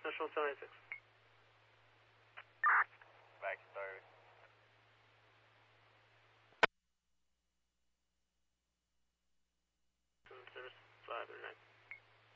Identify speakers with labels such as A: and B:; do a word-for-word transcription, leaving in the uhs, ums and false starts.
A: National seven eight six.
B: Back start.
A: Service five or nine.